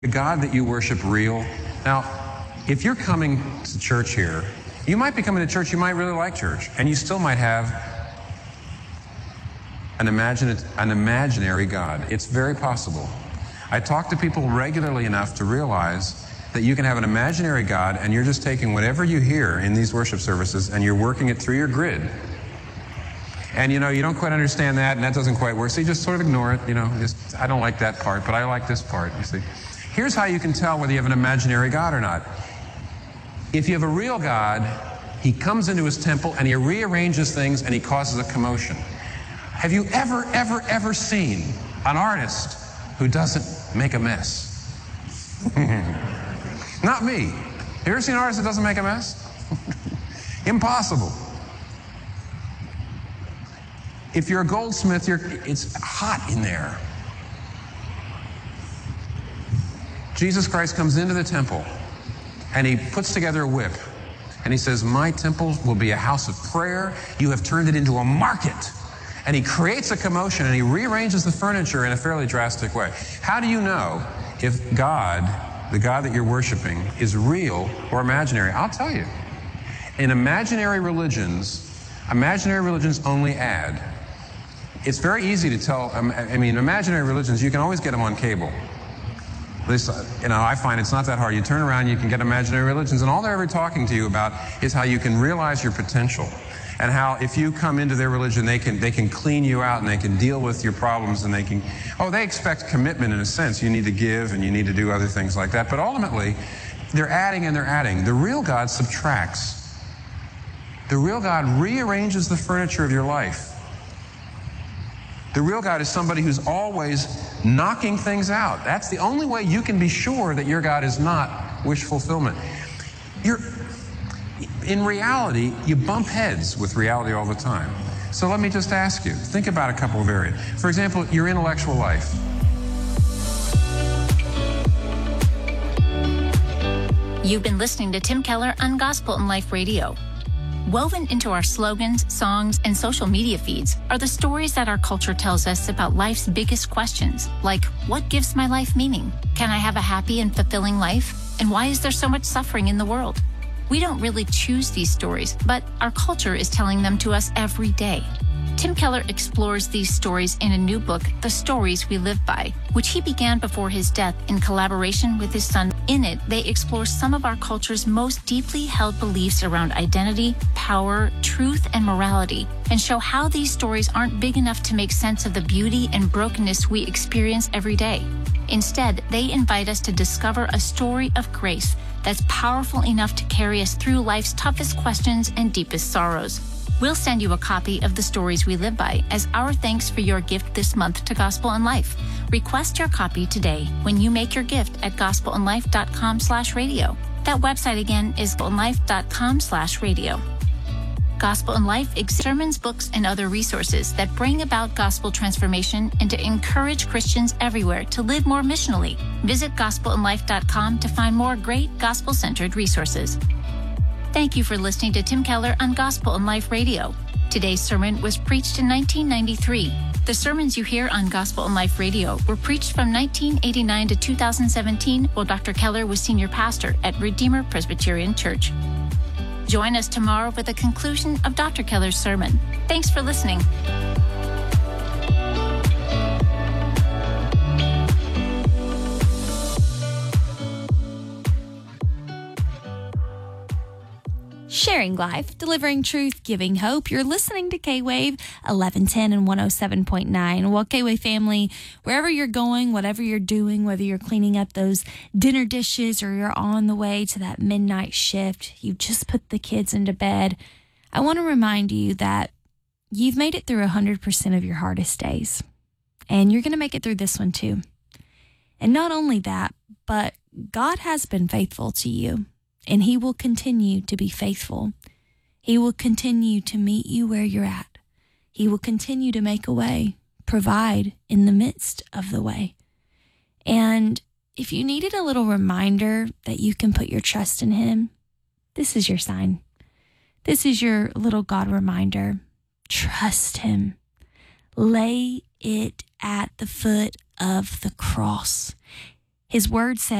The God that you worship real? Now, if you're coming to church here, you might be coming to church, you might really like church, and you still might have an imaginary God. It's very possible. I talk to people regularly enough to realize that you can have an imaginary God and you're just taking whatever you hear in these worship services and you're working it through your grid. And you don't quite understand that, and that doesn't quite work, so you just sort of ignore it. I don't like that part, but I like this part, you see. Here's how you can tell whether you have an imaginary God or not. If you have a real God, he comes into his temple and he rearranges things and he causes a commotion. Have you ever seen an artist who doesn't make a mess? Not me. Have you ever seen an artist that doesn't make a mess? Impossible. If you're a goldsmith, it's hot in there. Jesus Christ comes into the temple and he puts together a whip and he says, my temple will be a house of prayer. You have turned it into a market. And he creates a commotion and he rearranges the furniture in a fairly drastic way. How do you know if God, the God that you're worshiping, is real or imaginary? I'll tell you. In imaginary religions only add. It's very easy to tell. Imaginary religions, you can always get them on cable. At least, I find it's not that hard. You turn around, you can get imaginary religions, and all they're ever talking to you about is how you can realize your potential, and how if you come into their religion, they can clean you out and they can deal with your problems, and they expect commitment in a sense. You need to give and you need to do other things like that. But ultimately, they're adding and they're adding. The real God subtracts. The real God rearranges the furniture of your life. The real God is somebody who's always knocking things out. That's the only way you can be sure that your God is not wish fulfillment. In reality, you bump heads with reality all the time. So let me just ask you, think about a couple of areas. For example, your intellectual life. You've been listening to Tim Keller on Gospel in Life Radio. Woven into our slogans, songs, and social media feeds are the stories that our culture tells us about life's biggest questions, like, what gives my life meaning? Can I have a happy and fulfilling life? And why is there so much suffering in the world? We don't really choose these stories, but our culture is telling them to us every day. Tim Keller explores these stories in a new book, The Stories We Live By, which he began before his death in collaboration with his son. In it, they explore some of our culture's most deeply held beliefs around identity, power, truth, and morality, and show how these stories aren't big enough to make sense of the beauty and brokenness we experience every day. Instead, they invite us to discover a story of grace that's powerful enough to carry us through life's toughest questions and deepest sorrows. We'll send you a copy of The Stories We Live By as our thanks for your gift this month to Gospel in Life. Request your copy today when you make your gift at gospelinlife.com/radio. That website again is gospelinlife.com/radio. Gospel in Life exists sermons, books, and other resources that bring about gospel transformation and to encourage Christians everywhere to live more missionally. Visit gospelinlife.com to find more great gospel-centered resources. Thank you for listening to Tim Keller on Gospel in Life Radio. Today's sermon was preached in 1993. The sermons you hear on Gospel in Life Radio were preached from 1989 to 2017 while Dr. Keller was senior pastor at Redeemer Presbyterian Church. Join us tomorrow for the conclusion of Dr. Keller's sermon. Thanks for listening. Sharing life, delivering truth, giving hope. You're listening to K-Wave 1110 and 107.9. Well, K-Wave family, wherever you're going, whatever you're doing, whether you're cleaning up those dinner dishes or you're on the way to that midnight shift, you've just put the kids into bed, I want to remind you that you've made it through 100% of your hardest days. And you're going to make it through this one too. And not only that, but God has been faithful to you. And he will continue to be faithful. He will continue to meet you where you're at. He will continue to make a way, provide in the midst of the way. And if you needed a little reminder that you can put your trust in him, this is your sign. This is your little God reminder. Trust him. Lay it at the foot of the cross. His word says,